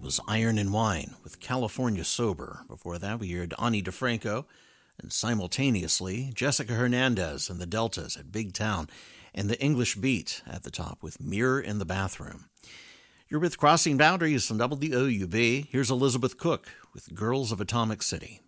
was Iron and Wine with California Sober. Before that, we heard Ani DeFranco, and simultaneously, Jessica Hernandez and the Deltas at Big Town, and the English Beat at the top with Mirror in the Bathroom. You're with Crossing Boundaries on WOUB. Here's Elizabeth Cook with Girls of Atomic City.